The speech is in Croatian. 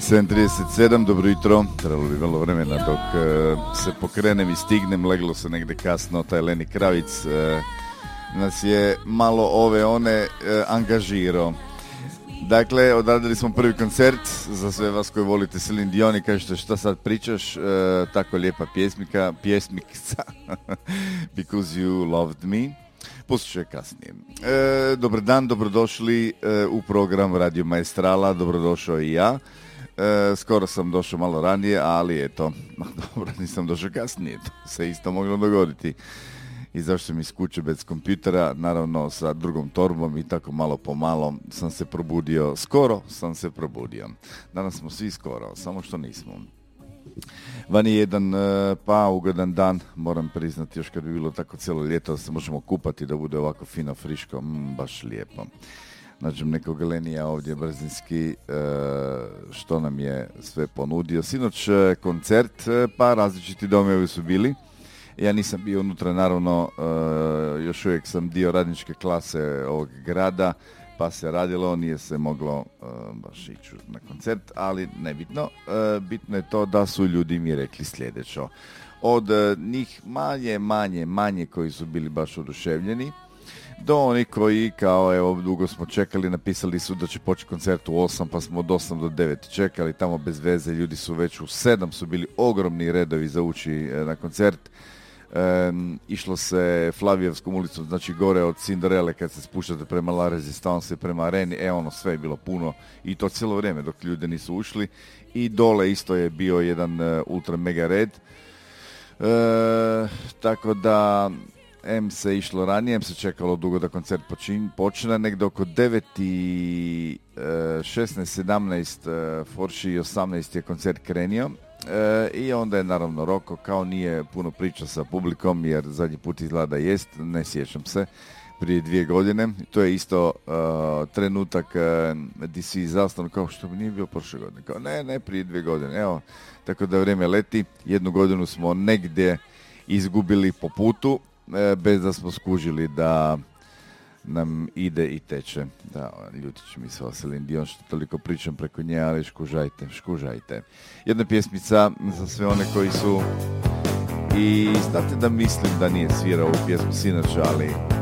7:37, dobro jutro. Trebalo bi vrlo vremena dok se pokrenem i stignem, leglo se negdje kasno, taj Leni Kravic nas je malo ove one angažirao. Dakle, odradili smo prvi koncert za sve vas koji volite Celine Dion i kažete šta sad pričaš, tako lijepa pjesmica Because You Loved Me. Pustit ću je kasnije. Dobar dan, dobrodošli u program Radio Maestrala, dobrodošao i ja. Skoro sam došao malo ranije, ali eto, dobro, nisam došao kasnije, to se isto moglo dogoditi. Izašao sam iz kuće bez kompjutera, naravno sa drugom torbom i tako malo po malo sam se probudio, skoro sam se probudio. Danas smo svi skoro, samo što nismo. Van je jedan ugodan dan, moram priznati, još kad bi bilo tako cijelo ljeto da se možemo kupati, da bude ovako fino, friško, baš lijepo. Nađem nekog Lenija ovdje brzinski, što nam je sve ponudio. Sinoć koncert, pa različiti domovi su bili. Ja nisam bio unutra, naravno, još uvijek sam dio radničke klase ovog grada, pa se radilo, nije se moglo baš ići na koncert, ali nebitno. Bitno je to da su ljudi mi rekli sljedeće. Od njih manje koji su bili baš oduševljeni, do oni koji, kao evo, dugo smo čekali, napisali su da će početi koncert u 8, pa smo od 8 do 9 čekali, tamo bez veze, ljudi su već u 7, su bili ogromni redovi za ući na koncert. Išlo se Flavijevskom ulicom, znači gore od Cinderelle kad se spuštate prema La Resistance i prema Areni, sve je bilo puno i to cijelo vrijeme dok ljudi nisu ušli, i dole isto je bio jedan ultra mega red, tako da se išlo ranije, se čekalo dugo da koncert počne, negdje oko 9:16, 17, Forši i 18 je koncert krenio. I onda je naravno Roko, kao nije puno priča sa publikom, jer zadnji put izgleda jest, ne sjećam se, prije 2 godine. To je isto trenutak gdje si zastavno, kao što nije bio prošle godine. Kao, ne, prije 2 godine. Evo, tako da vrijeme leti. 1 godinu smo negdje izgubili po putu, bez da smo skužili da nam ide i teče. Da, ljudi će mi se Celine Dion što toliko pričam preko nje, ali škužajte. Jedna pjesmica za sve one koji su, i znate da mislim da nije svirao ovu pjesmu sinoć, ali